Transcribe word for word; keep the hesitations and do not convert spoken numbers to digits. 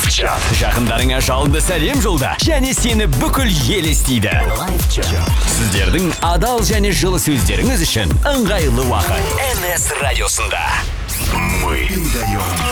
чат. Жақындарыңа жалынды сәлем жолда, және сені бүкіл ел естиді. Сіздердің адал және жылы сөздеріңіз үшін ыңғайлы уақыт. эн эс радиосында. Мы даем